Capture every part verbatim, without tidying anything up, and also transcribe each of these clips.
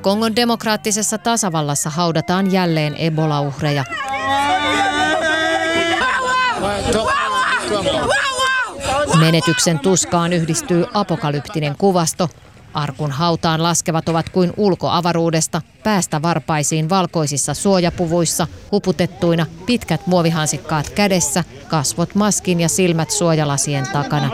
Kongon demokraattisessa tasavallassa haudataan jälleen Ebola-uhreja. Menetyksen tuskaan yhdistyy apokalyptinen kuvasto. Arkun hautaan laskevat ovat kuin ulkoavaruudesta, päästä varpaisiin valkoisissa suojapuvuissa, huputettuina, pitkät muovihansikkaat kädessä, kasvot maskin ja silmät suojalasien takana.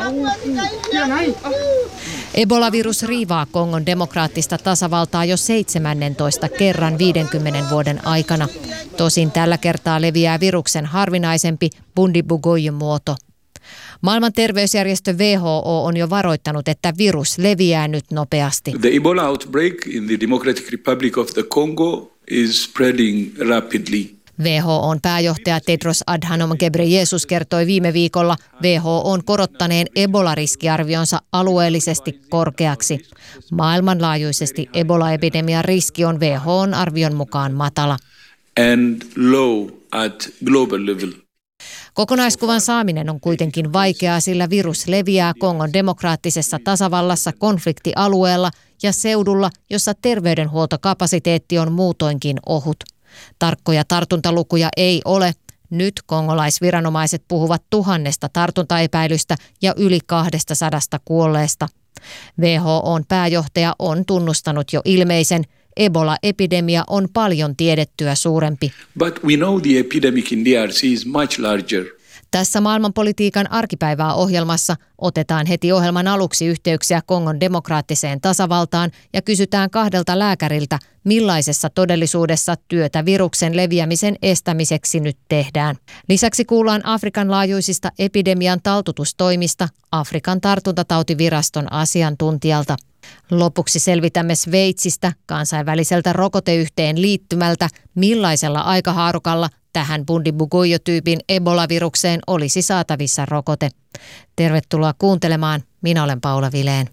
Ebola-virus riivaa Kongon demokraattista tasavaltaa jo seitsemännentoista kerran viidenkymmenen vuoden aikana. Tosin tällä kertaa leviää viruksen harvinaisempi Bundibugyo-muoto. Maailman terveysjärjestö W H O on jo varoittanut, että virus leviää nyt nopeasti. The Ebola outbreak in the Democratic Republic of the Congo is spreading rapidly. W H O:n pääjohtaja Tedros Adhanom Ghebreyesus kertoi viime viikolla W H O:n korottaneen Ebola-riskiarvionsa alueellisesti korkeaksi. Maailmanlaajuisesti Ebola-epidemian riski on W H O:n arvion mukaan matala. And low at global level. Kokonaiskuvan saaminen on kuitenkin vaikeaa, sillä virus leviää Kongon demokraattisessa tasavallassa konfliktialueella ja seudulla, jossa terveydenhuoltokapasiteetti on muutoinkin ohut. Tarkkoja tartuntalukuja ei ole. Nyt kongolaisviranomaiset puhuvat tuhannesta tartuntaepäilystä ja yli kahdesta sadasta kuolleesta. W H O:n pääjohtaja on tunnustanut jo ilmeisen. Ebola-epidemia on paljon tiedettyä suurempi. But we know the epidemic in D R C is much larger. Tässä maailmanpolitiikan arkipäivää ohjelmassa otetaan heti ohjelman aluksi yhteyksiä Kongon demokraattiseen tasavaltaan ja kysytään kahdelta lääkäriltä, millaisessa todellisuudessa työtä viruksen leviämisen estämiseksi nyt tehdään. Lisäksi kuullaan Afrikan laajuisista epidemian taltutustoimista Afrikan tartuntatautiviraston asiantuntijalta. Lopuksi selvitämme Sveitsistä, kansainväliseltä rokoteyhteen liittymältä, millaisella aikahaarukalla tähän Bundibugyo-tyypin Ebola-virukseen olisi saatavissa rokote. Tervetuloa kuuntelemaan. Minä olen Paula Vileen.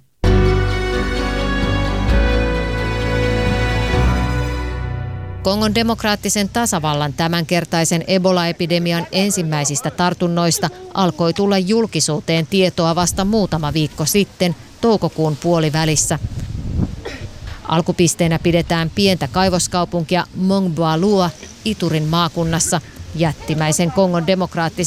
Kongon demokraattisen tasavallan tämänkertaisen Ebola-epidemian ensimmäisistä tartunnoista alkoi tulla julkisuuteen tietoa vasta muutama viikko sitten, toukokuun puolivälissä. Alkupisteenä pidetään pientä kaivoskaupunkia Mongboalua Iturin maakunnassa, jättimäisen Kongon demokraattisen